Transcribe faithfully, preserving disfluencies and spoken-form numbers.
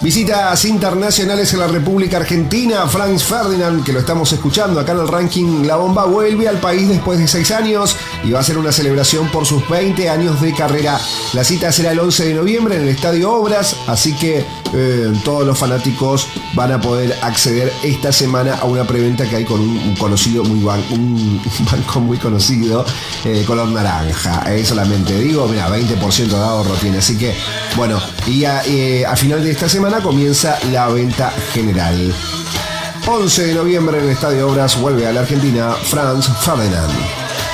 Visitas internacionales en la República Argentina. Franz Ferdinand, que lo estamos escuchando acá en el ranking La Bomba, vuelve al país después de seis años y va a hacer una celebración por sus veinte años de carrera. La cita será el once de noviembre en el Estadio Obras, así que eh, todos los fanáticos van a poder acceder esta semana a una preventa que hay con un, un conocido muy ban, un banco muy conocido, eh, color naranja. Eh, solamente digo, mira, veinte por ciento de ahorro tiene, así que bueno, y a, eh, a final de esta semana comienza la venta general. once de noviembre en el Estadio Obras vuelve a la Argentina Franz Ferdinand.